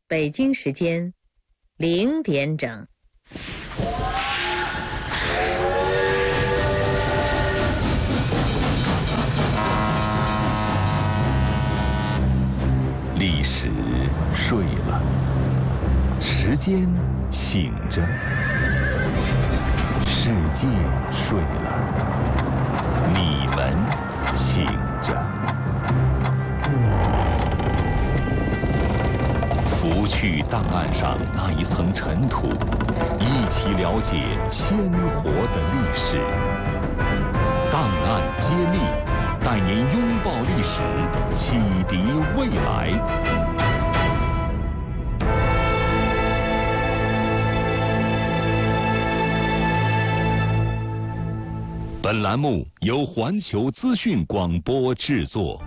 北京时间0点整。 历史睡了，时间醒着，世界睡了，你们醒着。拂去档案上那一层尘土，一起了解鲜活的历史。档案揭秘，带您拥抱历史，启迪未来。本栏目由环球资讯广播制作。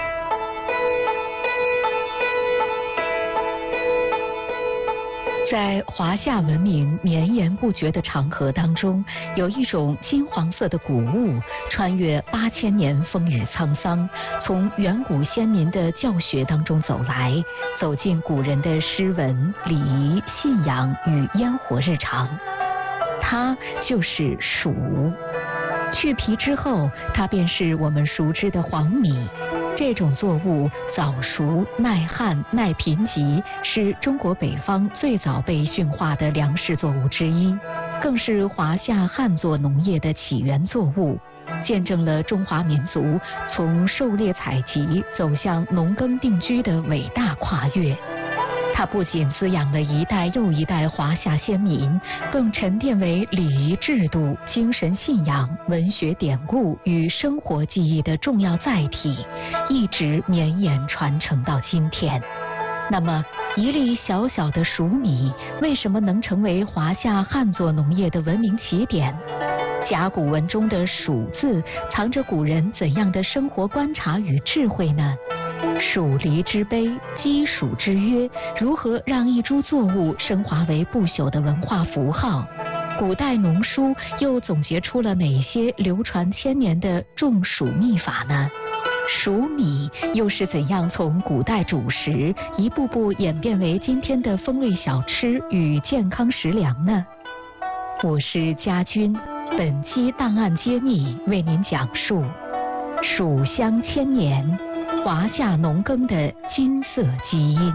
在华夏文明绵延不绝的长河当中，有一种金黄色的谷物，穿越8000年风雨沧桑，从远古先民的教学当中走来，走进古人的诗文、礼仪、信仰与烟火日常。它就是黍。去皮之后，它便是我们熟知的黄米。这种作物早熟、耐旱、耐贫瘠，是中国北方最早被驯化的粮食作物之一，更是华夏汉作农业的起源作物，见证了中华民族从狩猎采集走向农耕定居的伟大跨越。它不仅滋养了一代又一代华夏先民，更沉淀为礼仪制度、精神信仰、文学典故与生活记忆的重要载体，一直绵延传承到今天。那么，一粒小小的黍米，为什么能成为华夏汉作农业的文明起点？甲骨文中的黍字藏着古人怎样的生活观察与智慧呢？黍离之碑，积黍之约，如何让一株作物升华为不朽的文化符号？古代农书又总结出了哪些流传千年的种黍秘法呢？黍米又是怎样从古代主食一步步演变为今天的风味小吃与健康食粮呢？我是家军，本期档案揭秘为您讲述黍香千年，华夏农耕的金色基因。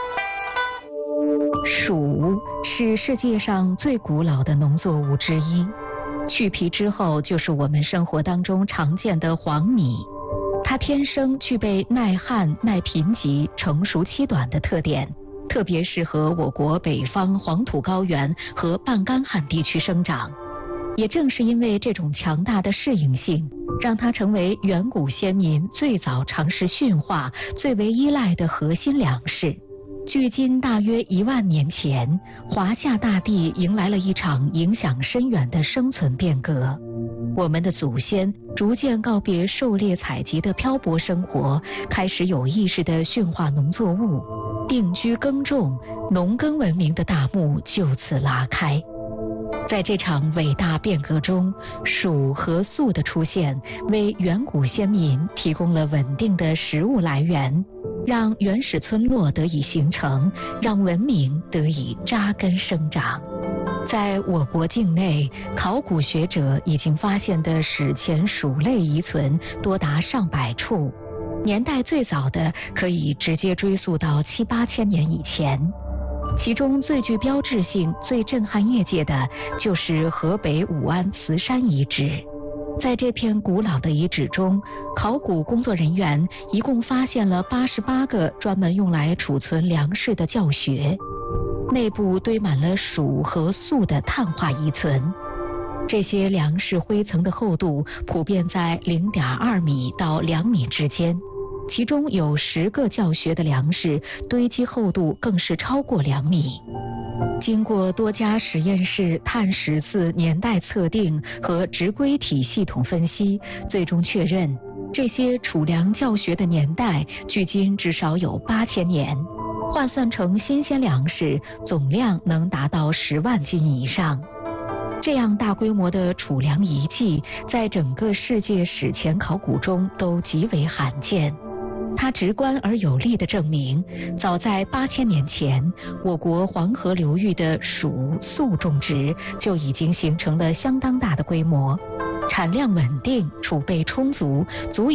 黍是世界上最古老的农作物之一，去皮之后就是我们生活当中常见的黄米。它天生具备耐旱、耐贫瘠、成熟期短的特点，特别适合我国北方黄土高原和半干旱地区生长。也正是因为这种强大的适应性，让它成为远古先民最早尝试驯化、最为依赖的核心粮食。距今大约1万年前，华夏大地迎来了一场影响深远的生存变革。我们的祖先逐渐告别狩猎采集的漂泊生活，开始有意识地驯化农作物，定居耕种，农耕文明的大幕就此拉开。在这场伟大变革中，黍和粟的出现为远古先民提供了稳定的食物来源，让原始村落得以形成，让文明得以扎根生长。在我国境内，考古学者已经发现的史前黍类遗存多达上百处，年代最早的可以直接追溯到7、8千年以前。其中最具标志性、最震撼业界的就是河北武安慈山遗址。在这片古老的遗址中，考古工作人员一共发现了88个专门用来储存粮食的教学，内部堆满了黍和粟的碳化遗存。这些粮食灰层的厚度普遍在0.2米到2米之间，其中有10个教学的粮食堆积厚度更是超过2米。经过多家实验室碳十字年代测定和直规体系统分析，最终确认这些储粮教学的年代距今至少有8000年，换算成新鲜粮食总量能达到10万斤以上。这样大规模的储粮遗迹在整个世界史前考古中都极为罕见。 它直观而有力地证明，早在8000年前，我国黄河流域的黍、粟种植就已经形成了相当大的规模，产量稳定，储备充足，足以